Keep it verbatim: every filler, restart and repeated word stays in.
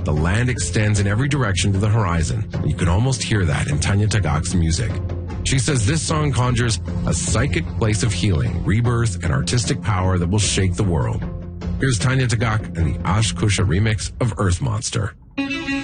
The land extends in every direction to the horizon. You can almost hear that in Tanya Tagaq's music. She says this song conjures a psychic place of healing, rebirth, and artistic power that will shake the world. Here's Tanya Tagaq and the Ash Kusha remix of Earth Monster.